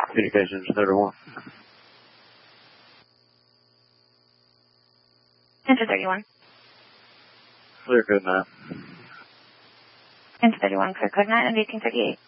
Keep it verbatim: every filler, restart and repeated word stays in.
Communications, Center one. Center thirty-one. Clear code nine. Center thirty-one, clear code nine, and eighteen thirty-eight.